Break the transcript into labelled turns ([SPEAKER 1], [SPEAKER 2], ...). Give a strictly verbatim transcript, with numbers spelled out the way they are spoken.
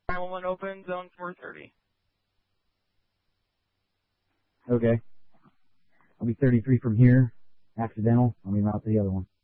[SPEAKER 1] nine one one open, zone four thirty.
[SPEAKER 2] Okay. I'll be thirty-three from here. Accidental. I'll be out to the other one.